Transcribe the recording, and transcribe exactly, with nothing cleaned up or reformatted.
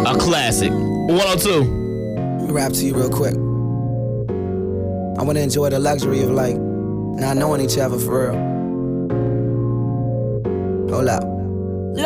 A classic. one oh two. Let me rap to you real quick. I want to enjoy the luxury of like not knowing each other for real. Hold up.